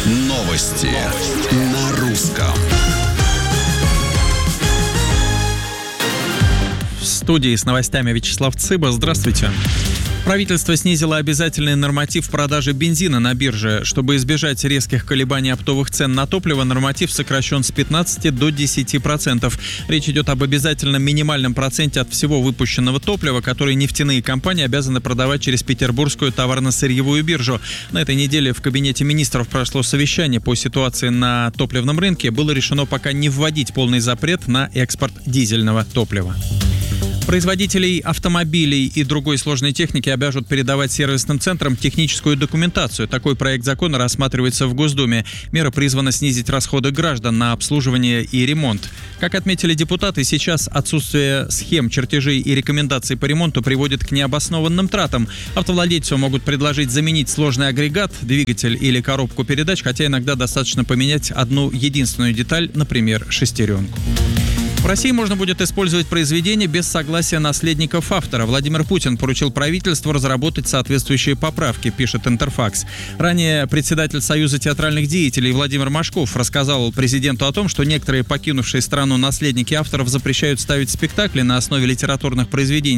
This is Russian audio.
Новости на русском. В студии с новостями Вячеслав Цыба. Здравствуйте. Правительство снизило обязательный норматив продажи бензина на бирже. Чтобы избежать резких колебаний оптовых цен на топливо, норматив сокращен с 15 до 10%. Речь идет об обязательном минимальном проценте от всего выпущенного топлива, который нефтяные компании обязаны продавать через Петербургскую товарно-сырьевую биржу. На этой неделе в Кабинете министров прошло совещание по ситуации на топливном рынке. Было решено пока не вводить полный запрет на экспорт дизельного топлива. Производителей автомобилей и другой сложной техники обяжут передавать сервисным центрам техническую документацию. Такой проект закона рассматривается в Госдуме. Мера призвана снизить расходы граждан на обслуживание и ремонт. Как отметили депутаты, сейчас отсутствие схем, чертежей и рекомендаций по ремонту приводит к необоснованным тратам. Автовладельцу могут предложить заменить сложный агрегат, двигатель или коробку передач, хотя иногда достаточно поменять одну единственную деталь, например, шестеренку. В России можно будет использовать произведение без согласия наследников автора. Владимир Путин поручил правительству разработать соответствующие поправки, пишет Интерфакс. Ранее председатель Союза театральных деятелей Владимир Машков рассказал президенту о том, что некоторые покинувшие страну наследники авторов запрещают ставить спектакли на основе литературных произведений